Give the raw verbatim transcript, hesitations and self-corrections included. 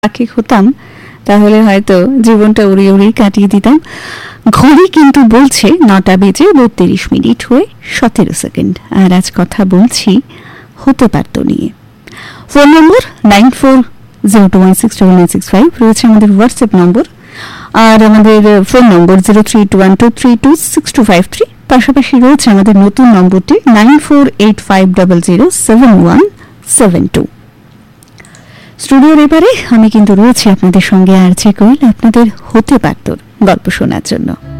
পাখি হতাম তাহলে হয়তো জীবনটা উড়িয়ে উড়িয়ে কাটিয়ে দিতাম। ঘড়ি কিন্তু বলছে নটা বেজে বত্রিশ মিনিট হয়ে সতেরো সেকেন্ড। আর আজ কথা বলছি হতে পারত নিয়ে। ফোন নম্বর nine four zero two one six two nine six five রয়েছে আমাদের হোয়াটসঅ্যাপ নম্বর, আর আমাদের phone number zero three two one two three two six two five three. পাশাপাশি রয়েছে আমাদের নতুন নম্বরটি nine four eight five double zero seven one seven two. স্টুডিওর এবারে আমি কিন্তু রয়েছি আপনাদের সঙ্গে আর যে কোয়েল আপনাদের হতে পারত গল্প শোনার জন্য।